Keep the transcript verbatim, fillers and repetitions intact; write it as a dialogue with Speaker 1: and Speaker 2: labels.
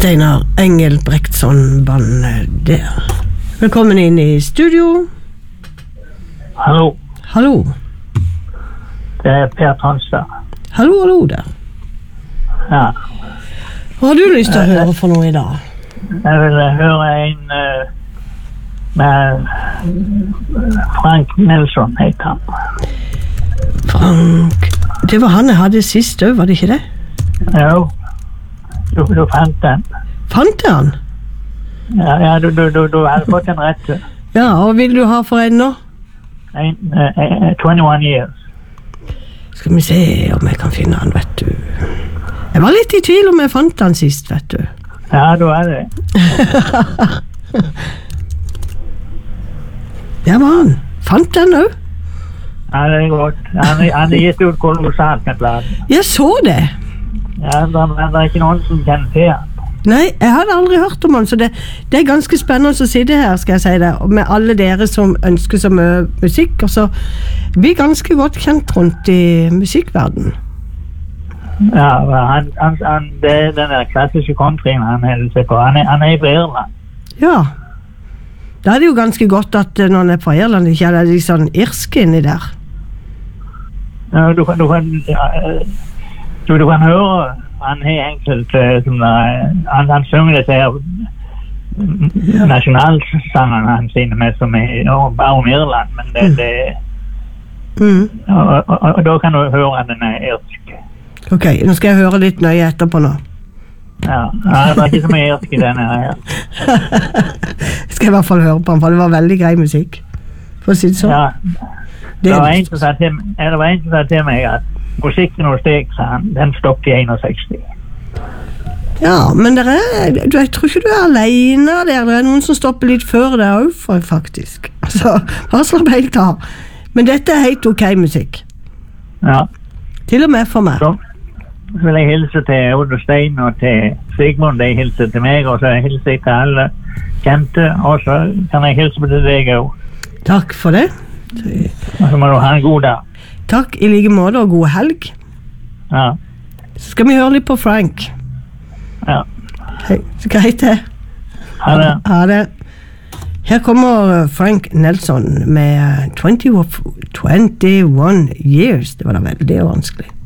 Speaker 1: Steinar Engelbrektsson bandet der. Velkommen inn i studio.
Speaker 2: Hallo.
Speaker 1: Hallo.
Speaker 2: Det er Per Transtad.
Speaker 1: Hallo, hallo der.
Speaker 2: Ja.
Speaker 1: Hva har du lyst til å høre for noe i dag?
Speaker 2: Jeg vil høre en uh, med Frank Nelson, heter han.
Speaker 1: Frank... Det var han jeg hadde sist også, var det ikke det?
Speaker 2: Jo. Du, du fant den.
Speaker 1: Fant jeg han?
Speaker 2: Ja, ja du, du, du, du hadde fått den rett.
Speaker 1: Ja, og vil du ha for en nå?
Speaker 2: En, uh, tjueåtte years.
Speaker 1: Skal vi se om jeg kan finne han, vet du. Jeg var litt i tvil om jeg fant han sist, vet du.
Speaker 2: Ja, du er det.
Speaker 1: Der var han. Fant den også?
Speaker 2: Ja, det er godt. Han er gitt ut kolossalt med platen.
Speaker 1: Jeg så det.
Speaker 2: Ja, det er ikke noen som kjenner til han.
Speaker 1: Nei, jeg hadde aldri hørt om han, så det, det er ganske spennende å sitte her, skal jeg si det, med alle dere som ønsker så mye musikk, og så blir ganske godt kjent rundt i musikkverdenen.
Speaker 2: Ja, han, han, han, det er den der klassiske countryen han holder seg på. Han er, han er i Irland.
Speaker 1: Ja. Da er det jo ganske godt at når han er på Irland, ikke er det litt sånn irsk inni der.
Speaker 2: Ja, du kan, du kan, du, du kan høre han har enkelt som der, han, han synger dette her ja. Nasjonalsangene han sine med som er bare om Irland, men det, det
Speaker 1: mm.
Speaker 2: og, og, og, og da kan du høre at den er irsk.
Speaker 1: Ok, nå skal jeg høre litt nøye etterpå nå.
Speaker 2: Ja, det er ikke så mye irsk i denne her.
Speaker 1: Jeg skal i hvert fall høre på han, for det var veldig grei musikk. For å si det sånn.
Speaker 2: Ja, det var en som sa til, det var en som sa til meg at musikken hos deg, sa han, den stoppet i seksogén.
Speaker 1: Ja, men det er, du, jeg tror ikke du er alene der. Det er noen som stopper litt før det også, faktisk. Altså, bare slapp helt av. Men dette er helt ok musikk.
Speaker 2: Ja.
Speaker 1: Til og med for meg.
Speaker 2: Så vil jeg hilse til Odd og Stein og til Sigmund. De hilser til meg, og så hilser jeg til alle kjente, og så kan jeg hilse på til deg også. Takk
Speaker 1: for det.
Speaker 2: Og så må du ha en god dag.
Speaker 1: Takk i like måte, og god helg.
Speaker 2: Ja.
Speaker 1: Så skal vi høre litt på Frank.
Speaker 2: Ja.
Speaker 1: Hei, så greit det.
Speaker 2: Ha det.
Speaker 1: Ha det. Her kommer Frank Nelson med twenty-one years. Det var da veldig vanskelig.